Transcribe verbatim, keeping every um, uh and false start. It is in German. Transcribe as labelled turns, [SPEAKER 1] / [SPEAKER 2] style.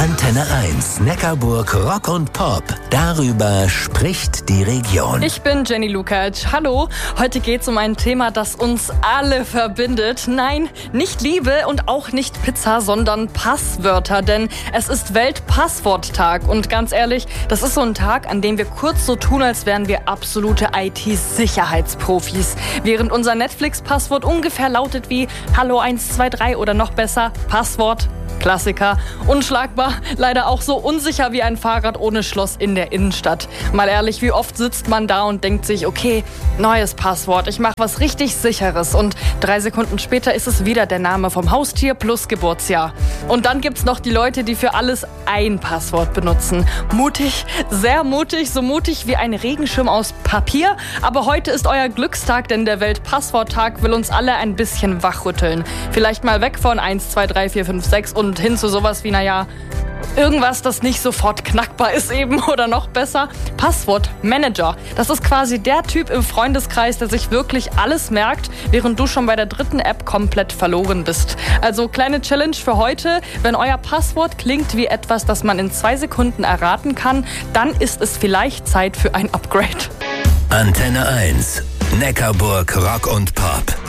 [SPEAKER 1] Antenne eins, Neckarburg Rock und Pop. Darüber spricht die Region.
[SPEAKER 2] Ich bin Jenny Lukacs. Hallo. Heute geht es um ein Thema, das uns alle verbindet. Nein, nicht Liebe und auch nicht Pizza, sondern Passwörter. Denn es ist Weltpassworttag. Und ganz ehrlich, das ist so ein Tag, an dem wir kurz so tun, als wären wir absolute I T-Sicherheitsprofis. Während unser Netflix-Passwort ungefähr lautet wie Hallo eins zwei drei oder noch besser Passwort. Klassiker. Unschlagbar, leider auch so unsicher wie ein Fahrrad ohne Schloss in der Innenstadt. Mal ehrlich, wie oft sitzt man da und denkt sich, okay, neues Passwort, ich mache was richtig Sicheres. Und drei Sekunden später ist es wieder der Name vom Haustier plus Geburtsjahr. Und dann gibt's noch die Leute, die für alles ein Passwort benutzen. Mutig, sehr mutig, so mutig wie ein Regenschirm aus Papier. Aber heute ist euer Glückstag, denn der Weltpassworttag will uns alle ein bisschen wachrütteln. Vielleicht mal weg von eins zwei drei vier fünf sechs und hin zu sowas wie, naja, irgendwas, das nicht sofort knackbar ist eben oder noch besser. Passwortmanager. Das ist quasi der Typ im Freundeskreis, der sich wirklich alles merkt, während du schon bei der dritten App komplett verloren bist. Also kleine Challenge für heute. Wenn euer Passwort klingt wie etwas, das man in zwei Sekunden erraten kann, dann ist es vielleicht Zeit für ein Upgrade.
[SPEAKER 1] Antenne eins, Neckarburg Rock und Pop.